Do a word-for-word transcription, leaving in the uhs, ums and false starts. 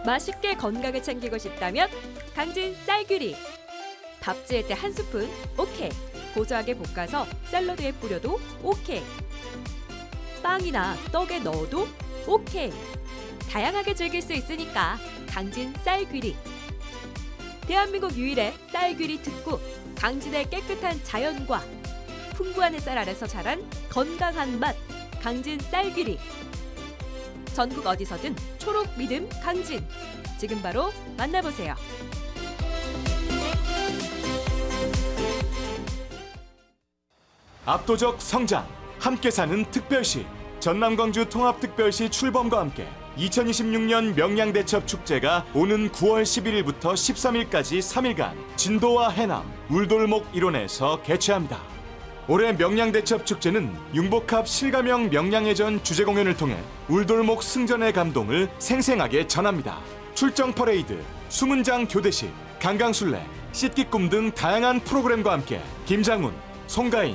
맛있게 건강을 챙기고 싶다면 강진 쌀귀리. 밥 지을 때 한 스푼 오케이. 고소하게 볶아서 샐러드에 뿌려도 오케이. 빵이나 떡에 넣어도 오케이. 다양하게 즐길 수 있으니까 강진 쌀귀리. 대한민국 유일의 쌀귀리 특구. 강진의 깨끗한 자연과 풍부한 햇살 아래서 자란 건강한 맛. 강진 쌀귀리. 전국 어디서든 초록 믿음 강진. 지금 바로 만나보세요. 압도적 성장, 함께 사는 특별시. 전남 광주 통합특별시 출범과 함께 이천이십육 년 명량대첩 축제가 오는 구월 십일일부터 십삼일까지 삼 일간 진도와 해남, 울돌목 일원에서 개최합니다. 올해 명량대첩 축제는 융복합 실가명 명량해전 주제 공연을 통해 울돌목 승전의 감동을 생생하게 전합니다. 출정 퍼레이드, 수문장 교대식, 강강술래, 씻기꿈 등 다양한 프로그램과 함께 김장훈, 송가인,